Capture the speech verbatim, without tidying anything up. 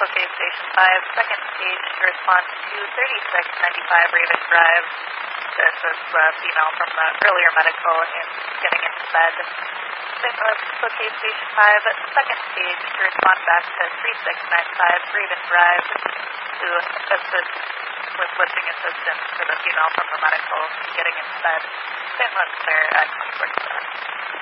locate Station five, second stage to respond to thirty-six ninety-five Raven Drive. This is the female from the earlier medical and getting into bed. Saint Louis, locate Station five, second stage to respond back to thirty-six ninety-five Raven Drive to assist with lifting assistance for the female from the medical getting into bed. Saint Louis, clear at twenty-four seven.